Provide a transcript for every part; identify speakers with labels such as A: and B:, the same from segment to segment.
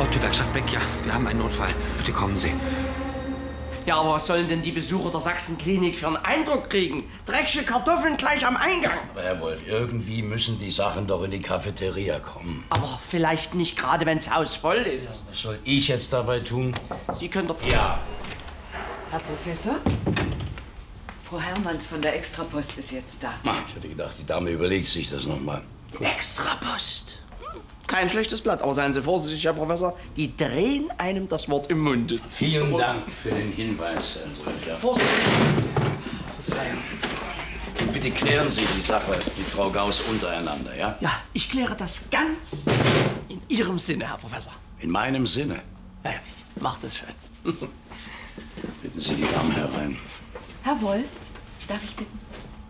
A: Autowerkstatt Beck, ja. Wir haben einen Notfall. Bitte kommen Sie.
B: Ja, aber was sollen denn die Besucher der Sachsenklinik für einen Eindruck kriegen? Dreckige Kartoffeln gleich am Eingang.
C: Aber Herr Wolf, irgendwie müssen die Sachen doch in die Cafeteria kommen.
B: Aber vielleicht nicht gerade, wenn das Haus voll ist.
C: Was soll ich jetzt dabei tun?
B: Sie können doch...
C: Ja.
D: Herr Professor? Frau Hermanns von der Extrapost ist jetzt da.
C: Ich hätte gedacht, die Dame überlegt sich das noch mal.
B: Extrapost. Kein schlechtes Blatt, aber seien Sie vorsichtig, Herr Professor. Die drehen einem das Wort im Munde.
C: Vielen Dank für den Hinweis, Herr Wolf. Ja.
B: Vorsicht. Verzeihung.
C: Bitte klären Sie die Sache mit Frau Gauss untereinander, ja?
B: Ja, ich kläre das ganz in Ihrem Sinne, Herr Professor.
C: In meinem Sinne.
B: Ja, ich mach das schön.
C: Bitten Sie die Dame herein.
D: Herr Wolf, darf ich bitten?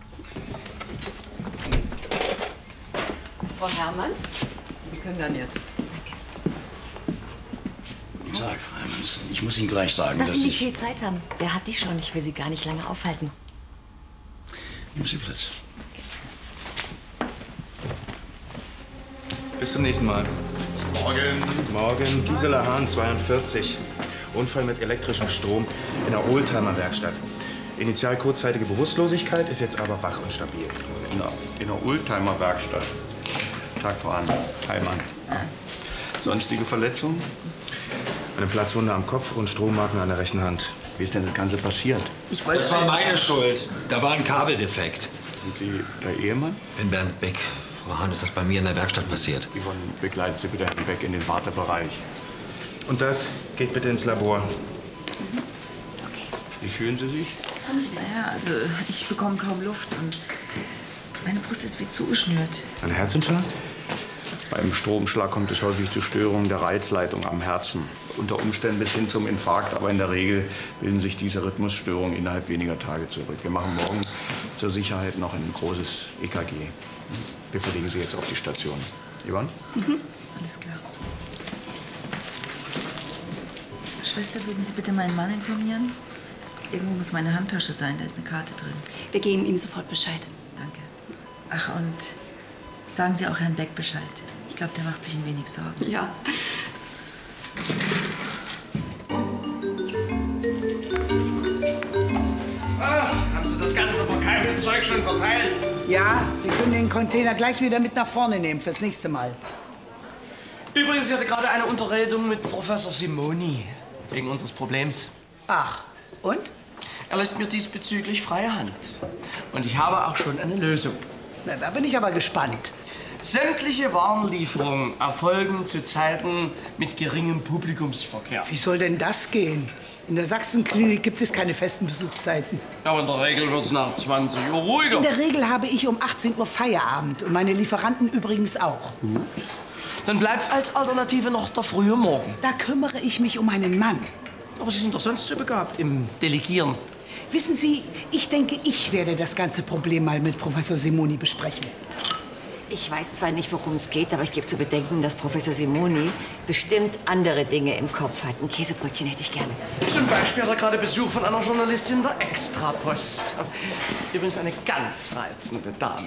D: Frau Hermanns, Sie können dann jetzt. Danke.
C: Guten Tag, Frau Hermanns. Ich muss Ihnen gleich sagen,
E: dass
C: dass
E: Sie nicht
C: ich...
E: viel Zeit haben. Wer hat die schon? Ich will Sie gar nicht lange aufhalten.
C: Nehmen Sie Platz.
F: Bis zum nächsten Mal. Morgen. Gisela Hahn, 42. Unfall mit elektrischem Strom in der Oldtimer-Werkstatt. Initial kurzzeitige Bewusstlosigkeit, ist jetzt aber wach und stabil.
G: In der Oldtimer-Werkstatt. Tag voran. Heimann. Sonstige Verletzungen?
F: Eine Platzwunde am Kopf und Strommarken an der rechten Hand.
G: Wie ist denn das Ganze passiert?
A: Das war meine Schuld. Da war ein Kabeldefekt.
G: Sind Sie der Ehemann?
A: Ich bin Bernd Beck. Frau Hahn, ist das bei mir in der Werkstatt passiert?
G: Yvonne, begleiten Sie bitte Herrn Beck in den Wartebereich.
F: Und das geht bitte ins Labor.
G: Wie fühlen Sie sich?
H: Naja, also ich bekomme kaum Luft und meine Brust ist wie zugeschnürt.
F: Ein Herzinfarkt?
G: Beim Stromschlag kommt es häufig zu Störungen der Reizleitung am Herzen. Unter Umständen bis hin zum Infarkt, aber in der Regel bilden sich diese Rhythmusstörungen innerhalb weniger Tage zurück. Wir machen morgen zur Sicherheit noch ein großes EKG. Wir verlegen Sie jetzt auf die Station. Yvonne?
H: Alles klar. Schwester, würden Sie bitte meinen Mann informieren? Irgendwo muss meine Handtasche sein, da ist eine Karte drin.
E: Wir geben ihm sofort Bescheid.
H: Danke. Ach, und sagen Sie auch Herrn Beck Bescheid. Ich glaube, der macht sich ein wenig Sorgen.
E: Ja.
B: Haben Sie das ganze verkeimte Zeug schon verteilt?
I: Ja, Sie können den Container gleich wieder mit nach vorne nehmen fürs nächste Mal.
B: Übrigens, ich hatte gerade eine Unterredung mit Professor Simoni wegen unseres Problems.
I: Ach, und?
B: Er lässt mir diesbezüglich freie Hand. Und ich habe auch schon eine Lösung.
I: Na, da bin ich aber gespannt.
B: Sämtliche Warenlieferungen erfolgen zu Zeiten mit geringem Publikumsverkehr.
I: Wie soll denn das gehen? In der Sachsenklinik gibt es keine festen Besuchszeiten.
B: Ja, aber in der Regel wird es nach 20 Uhr ruhiger.
I: In der Regel habe ich um 18 Uhr Feierabend und meine Lieferanten übrigens auch.
B: Dann bleibt als Alternative noch der frühe Morgen.
I: Da kümmere ich mich um meinen Mann.
B: Aber Sie sind doch sonst so begabt im Delegieren.
I: Wissen Sie, ich denke, ich werde das ganze Problem mal mit Professor Simoni besprechen.
E: Ich weiß zwar nicht, worum es geht, aber ich gebe zu bedenken, dass Professor Simoni bestimmt andere Dinge im Kopf hat. Ein Käsebrötchen hätte ich gerne.
B: Zum Beispiel hat er gerade Besuch von einer Journalistin der Extrapost. Übrigens eine ganz reizende Dame.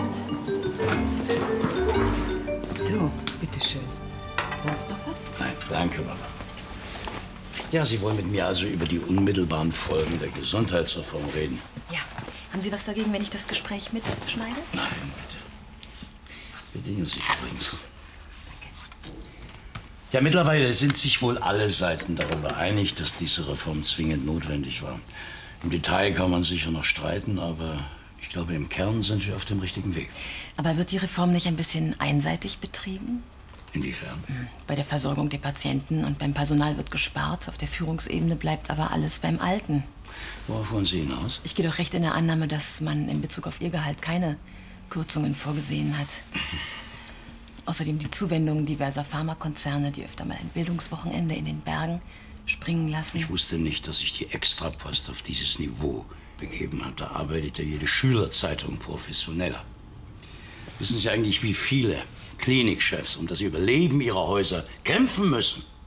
D: So, bitteschön. Sonst noch was?
C: Nein, danke, Mama. Ja, Sie wollen mit mir also über die unmittelbaren Folgen der Gesundheitsreform reden?
E: Ja. Haben Sie was dagegen, wenn ich das Gespräch mitschneide?
C: Nein, bitte. Bedingen Sie übrigens. Ja, mittlerweile sind sich wohl alle Seiten darüber einig, dass diese Reform zwingend notwendig war. Im Detail kann man sicher noch streiten, aber ich glaube, im Kern sind wir auf dem richtigen Weg.
E: Aber wird die Reform nicht ein bisschen einseitig betrieben?
C: Inwiefern?
E: Bei der Versorgung der Patienten und beim Personal wird gespart. Auf der Führungsebene bleibt aber alles beim Alten.
C: Worauf wollen Sie hinaus?
E: Ich gehe doch recht in der Annahme, dass man in Bezug auf Ihr Gehalt keine Kürzungen vorgesehen hat. Außerdem die Zuwendungen diverser Pharmakonzerne, die öfter mal ein Bildungswochenende in den Bergen springen lassen.
C: Ich wusste nicht, dass sich die Extrapost auf dieses Niveau begeben hat. Da arbeitet ja jede Schülerzeitung professioneller. Wissen Sie eigentlich, wie viele Klinikchefs um das Überleben ihrer Häuser kämpfen müssen?